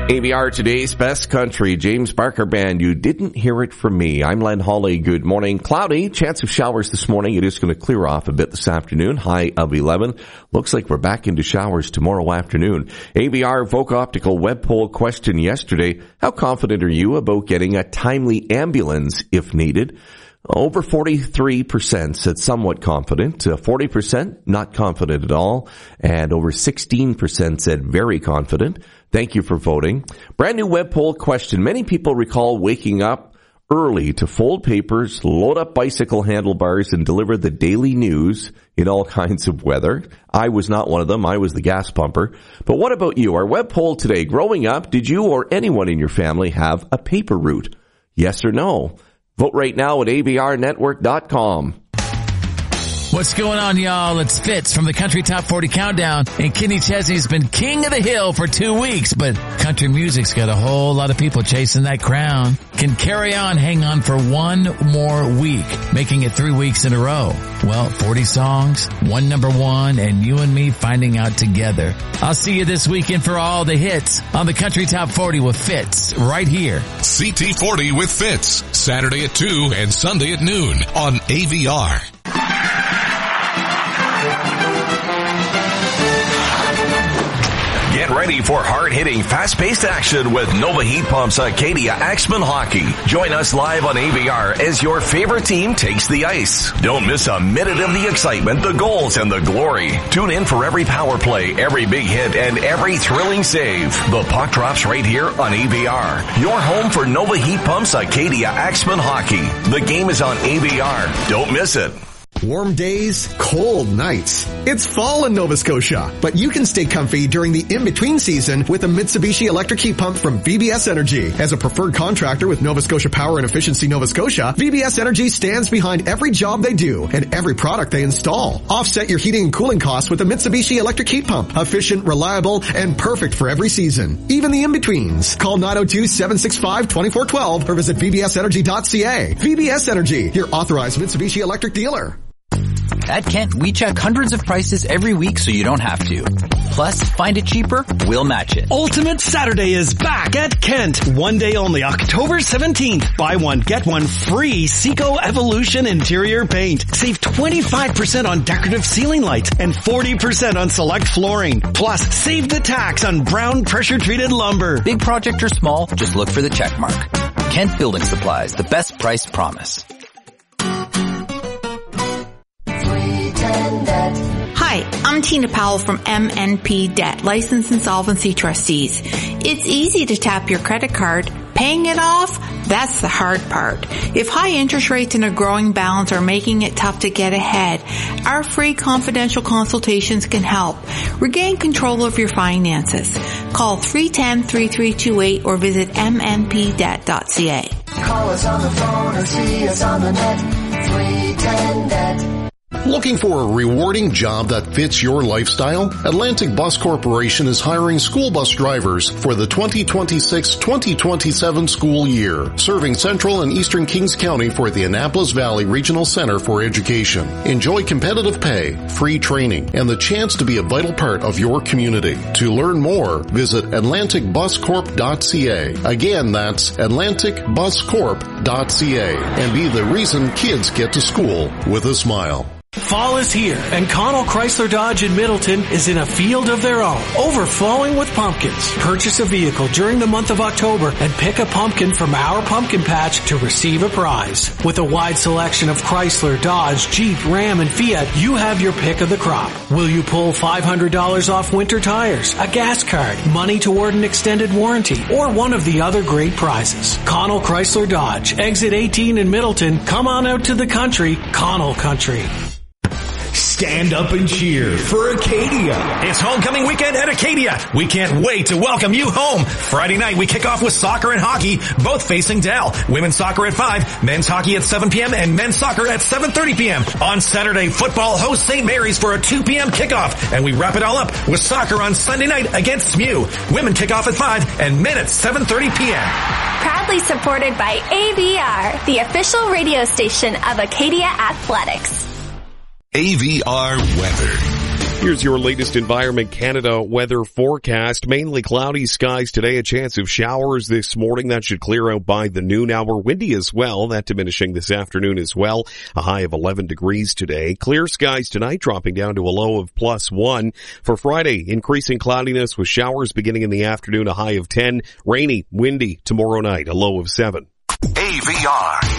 AVR Today's Best Country, James Barker Band, You Didn't Hear It From Me. I'm Len Hawley. Good morning. Cloudy, chance of showers this morning. It is going to clear off a bit this afternoon, high of 11. Looks like we're back into showers tomorrow afternoon. AVR Voca Optical web poll question yesterday. How confident are you about getting a timely ambulance if needed? Over 43% said somewhat confident, 40% not confident at all, and over 16% said very confident. Thank you for voting. Brand new web poll question. Many people recall waking up early to fold papers, load up bicycle handlebars, and deliver the daily news in all kinds of weather. I was not one of them. I was the gas pumper. But what about you? Our web poll today. Growing up, did you or anyone in your family have a paper route? Yes or no? Vote right now at avrnetwork.com. What's going on, y'all? It's Fitz from the Country Top 40 Countdown, and Kenny Chesney's been king of the hill for 2 weeks, but country music's got a whole lot of people chasing that crown. Can Carry On hang on for one more week, making it 3 weeks in a row? Well, 40 songs, one number one, and you and me finding out together. I'll see you this weekend for all the hits on the Country Top 40 with Fitz, right here. CT40 with Fitz, Saturday at 2 and Sunday at noon on AVR. Get ready for hard-hitting, fast-paced action with Nova Heat Pumps Acadia Axeman Hockey. Join us live on AVR as your favorite team takes the ice. Don't miss a minute of the excitement, the goals, and the glory. Tune in for every power play, every big hit, and every thrilling save. The puck drops right here on AVR. Your home for Nova Heat Pumps Acadia Axeman Hockey. The game is on AVR. Don't miss it. Warm days, cold nights. It's fall in Nova Scotia, but you can stay comfy during the in-between season with a Mitsubishi electric heat pump from VBS Energy. As a preferred contractor with Nova Scotia Power and Efficiency Nova Scotia, VBS Energy stands behind every job they do and every product they install. Offset your heating and cooling costs with a Mitsubishi electric heat pump. Efficient, reliable, and perfect for every season, even the in-betweens. Call 902-765-2412 or visit vbsenergy.ca. VBS Energy, your authorized Mitsubishi electric dealer. At Kent, we check hundreds of prices every week so you don't have to. Plus, find it cheaper, we'll match it. Ultimate Saturday is back at Kent. One day only, October 17th. Buy one, get one free Seco Evolution interior paint. Save 25% on decorative ceiling lights and 40% on select flooring. Plus, save the tax on brown pressure-treated lumber. Big project or small, just look for the check mark. Kent Building Supplies, the best price promise. Hi, I'm Tina Powell from MNP Debt, Licensed Insolvency Trustees. It's easy to tap your credit card. Paying it off, that's the hard part. If high interest rates and a growing balance are making it tough to get ahead, our free confidential consultations can help. Regain control of your finances. Call 310-3328 or visit mnpdebt.ca. Call us on the phone or see us on the net. 310-NET. Looking for a rewarding job that fits your lifestyle? Atlantic Bus Corporation is hiring school bus drivers for the 2026-2027 school year, serving Central and Eastern Kings County for the Annapolis Valley Regional Center for Education. Enjoy competitive pay, free training, and the chance to be a vital part of your community. To learn more, visit atlanticbuscorp.ca. Again, that's atlanticbuscorp.ca, and be the reason kids get to school with a smile. Fall is here, and Connell Chrysler Dodge in Middleton is in a field of their own, overflowing with pumpkins. Purchase a vehicle during the month of October and pick a pumpkin from our pumpkin patch to receive a prize. With a wide selection of Chrysler, Dodge, Jeep, Ram, and Fiat, you have your pick of the crop. Will you pull $500 off winter tires, a gas card, money toward an extended warranty, or one of the other great prizes? Connell Chrysler Dodge, exit 18 in Middleton. Come on out to the country, Connell Country. Stand up and cheer for Acadia. It's homecoming weekend at Acadia. We can't wait to welcome you home. Friday night, we kick off with soccer and hockey, both facing Dal. Women's soccer at 5, men's hockey at 7 p.m., and men's soccer at 7:30 p.m. On Saturday, football hosts St. Mary's for a 2 p.m. kickoff, and we wrap it all up with soccer on Sunday night against SMU. Women kick off at 5 and men at 7:30 p.m. Proudly supported by AVR, the official radio station of Acadia Athletics. AVR weather. Here's your latest Environment Canada weather forecast. Mainly cloudy skies today, a chance of showers this morning. That should clear out by the noon hour. Windy as well, that diminishing this afternoon as well. A high of 11 degrees today. Clear skies tonight, dropping down to a low of +1. For Friday, increasing cloudiness with showers beginning in the afternoon, a high of 10. Rainy, windy tomorrow night, a low of 7. AVR.